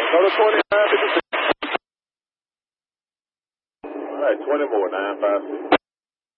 Go to 2956. All right, 20 more, 956.